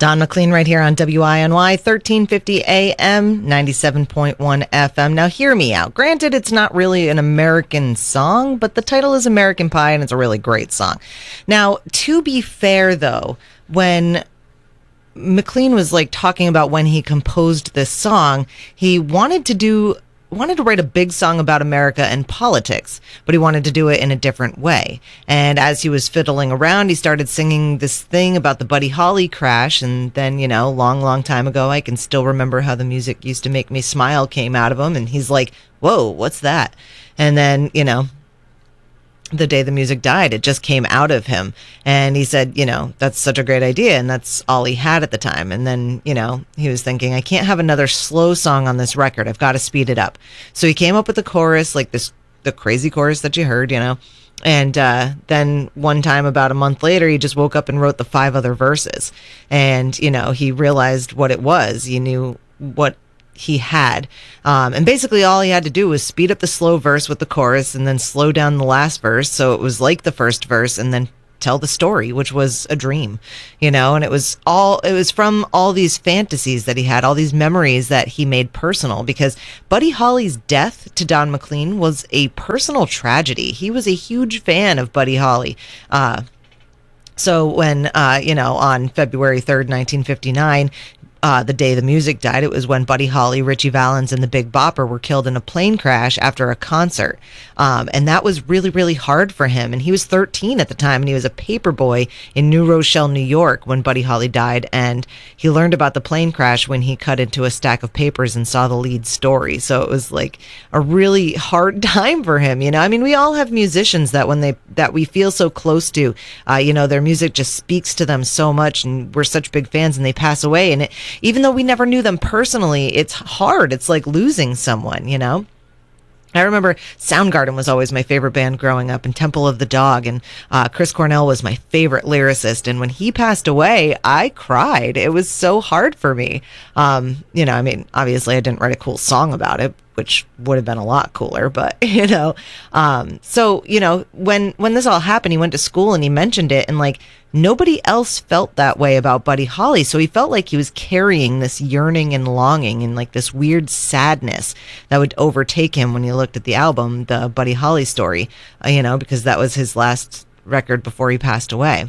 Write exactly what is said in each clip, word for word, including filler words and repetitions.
Don McLean right here on W I N Y, thirteen fifty A M, ninety-seven point one F M. Now, hear me out. Granted, it's not really an American song, but the title is American Pie, and it's a really great song. Now, to be fair, though, when McLean was like talking about when he composed this song, he wanted to do wanted to write a big song about America and politics, but he wanted to do it in a different way. And as he was fiddling around, he started singing this thing about the Buddy Holly crash. And then, you know, long, long time ago, I can still remember how the music used to make me smile came out of him. And he's like, whoa, what's that? And then, you know, the day the music died, it just came out of him. And he said, you know, that's such a great idea. And that's all he had at the time. And then, you know, he was thinking, I can't have another slow song on this record. I've got to speed it up. So he came up with the chorus, like this, the crazy chorus that you heard, you know. And uh, then one time about a month later, he just woke up and wrote the five other verses. And, you know, he realized what it was. He knew what he had. Um, and basically all he had to do was speed up the slow verse with the chorus and then slow down the last verse. So it was like the first verse and then tell the story, which was a dream, you know, and it was all, it was from all these fantasies that he had, all these memories that he made personal, because Buddy Holly's death to Don McLean was a personal tragedy. He was a huge fan of Buddy Holly. Uh, so when, uh, you know, on February third, nineteen fifty-nine, Uh, the day the music died, it was when Buddy Holly, Ritchie Valens, and the Big Bopper were killed in a plane crash after a concert. Um, and that was really, really hard for him. And he was thirteen at the time, and he was a paper boy in New Rochelle, New York, when Buddy Holly died. And he learned about the plane crash when he cut into a stack of papers and saw the lead story. So it was like a really hard time for him. You know, I mean, we all have musicians that when they, that we feel so close to, uh, you know, their music just speaks to them so much, and we're such big fans, and they pass away. And it, even though we never knew them personally, it's hard. It's like losing someone, you know? I remember Soundgarden was always my favorite band growing up, and Temple of the Dog, and uh, Chris Cornell was my favorite lyricist. And when he passed away, I cried. It was so hard for me. Um, you know, I mean, obviously I didn't write a cool song about it, which would have been a lot cooler, but, you know, um, so, you know, when, when this all happened, he went to school and he mentioned it, and like nobody else felt that way about Buddy Holly. So he felt like he was carrying this yearning and longing and like this weird sadness that would overtake him when he looked at the album, the Buddy Holly Story, uh, you know, because that was his last record before he passed away.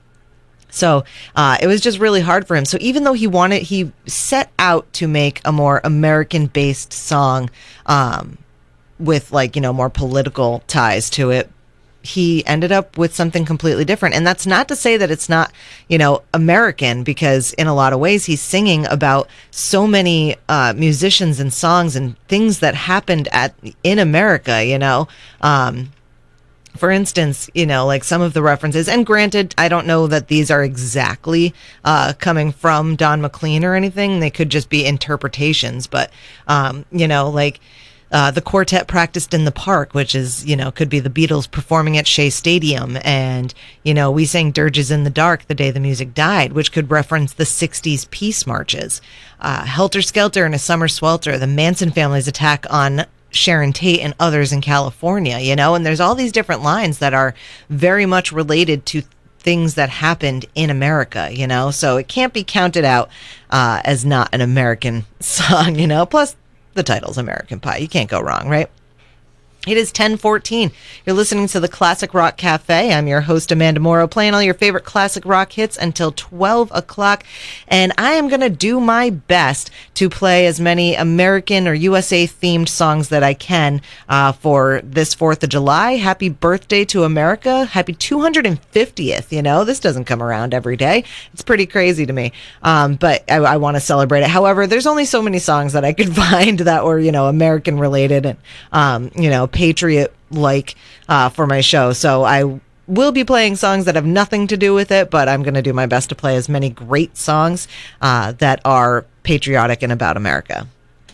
So uh, it was just really hard for him. So even though he wanted, he set out to make a more American-based song um, with like, you know, more political ties to it, he ended up with something completely different. And that's not to say that it's not, you know, American, because in a lot of ways he's singing about so many uh, musicians and songs and things that happened at in America, you know. Um, For instance, you know, like some of the references, and granted, I don't know that these are exactly uh, coming from Don McLean or anything. They could just be interpretations. But, um, you know, like uh, the quartet practiced in the park, which is, you know, could be the Beatles performing at Shea Stadium. And, you know, we sang Dirges in the Dark the day the music died, which could reference the sixties peace marches. Uh, Helter Skelter and A Summer Swelter, the Manson family's attack on Sharon Tate and others in California, you know, and there's all these different lines that are very much related to things that happened in America, you know, so it can't be counted out uh, as not an American song, you know, plus the title's American Pie. You can't go wrong, right? It is ten fourteen. You're listening to the Classic Rock Cafe. I'm your host, Amanda Morrow, playing all your favorite classic rock hits until twelve o'clock. And I am going to do my best to play as many American or U S A-themed songs that I can uh, for this fourth of July. Happy birthday to America. Happy two hundred fiftieth. You know, this doesn't come around every day. It's pretty crazy to me. Um, but I, I want to celebrate it. However, there's only so many songs that I could find that were, you know, American-related and, um, you know, patriot like uh for my show. So I will be playing songs that have nothing to do with it, but I'm going to do my best to play as many great songs uh that are patriotic and about America.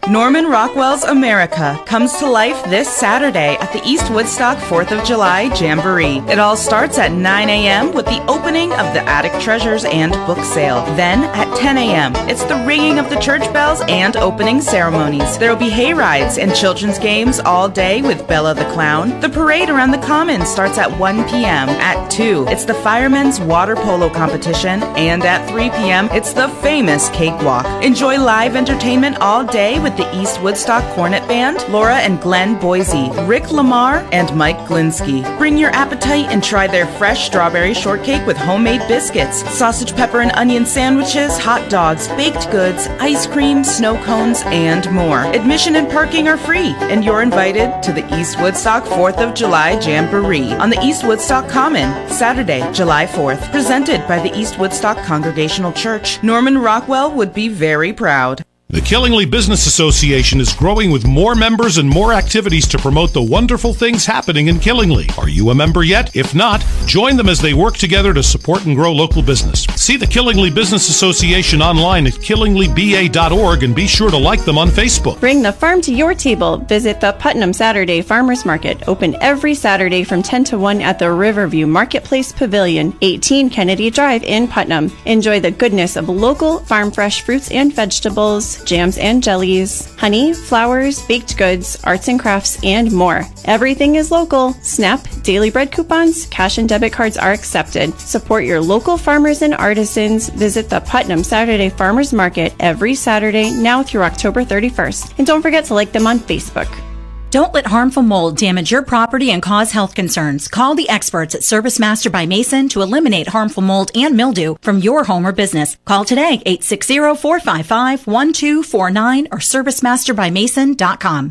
Norman Rockwell's America comes to life this Saturday at the East Woodstock fourth of July Jamboree. It all starts at nine a.m. with the opening of the Attic Treasures and book sale. Then at ten a.m. it's the ringing of the church bells and opening ceremonies. There will be hay rides and children's games all day with Bella the Clown. The parade around the Commons starts at one p.m. At two, it's the Firemen's Water Polo Competition, and at three p.m. it's the famous Cakewalk. Enjoy live entertainment all day with the East Woodstock Cornet Band, Laura and Glenn Boise, Rick Lamar, and Mike Glinsky. Bring your appetite and try their fresh strawberry shortcake with homemade biscuits, sausage, pepper, and onion sandwiches, hot dogs, baked goods, ice cream, snow cones, and more. Admission and parking are free, and you're invited to the East Woodstock fourth of July Jamboree on the East Woodstock Common, Saturday, July fourth. Presented by the East Woodstock Congregational Church. Norman Rockwell would be very proud. The Killingly Business Association is growing with more members and more activities to promote the wonderful things happening in Killingly. Are you a member yet? If not, join them as they work together to support and grow local business. See the Killingly Business Association online at killingly b a dot org and be sure to like them on Facebook. Bring the farm to your table. Visit the Putnam Saturday Farmers Market, open every Saturday from ten to one at the Riverview Marketplace Pavilion, eighteen Kennedy Drive in Putnam. Enjoy the goodness of local farm fresh fruits and vegetables, jams and jellies, honey, flowers, baked goods, arts and crafts, and more. Everything is local. SNAP, Daily Bread coupons, cash and debit cards are accepted. Support your local farmers and artisans. Visit the Putnam Saturday Farmers Market every Saturday now through October thirty-first. And don't forget to like them on Facebook. Don't let harmful mold damage your property and cause health concerns. Call the experts at Service Master by Mason to eliminate harmful mold and mildew from your home or business. Call today, eight six zero, four five five, one two four nine or service master by mason dot com.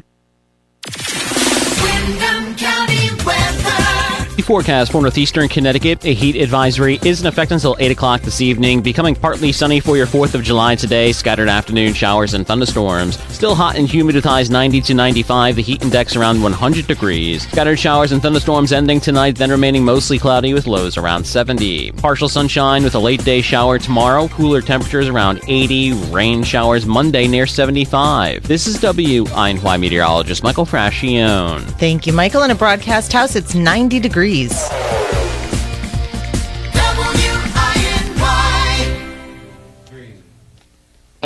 Windham County weather. The forecast for northeastern Connecticut, a heat advisory is in effect until eight o'clock this evening. Becoming partly sunny for your fourth of July today. Scattered afternoon showers and thunderstorms. Still hot and humid with highs ninety to ninety-five. The heat index around one hundred degrees. Scattered showers and thunderstorms ending tonight, then remaining mostly cloudy with lows around seventy. Partial sunshine with a late day shower tomorrow. Cooler temperatures around eighty. Rain showers Monday near seventy-five. This is W I N Y meteorologist Michael Frascione. Thank you, Michael. In a broadcast house, it's ninety degrees.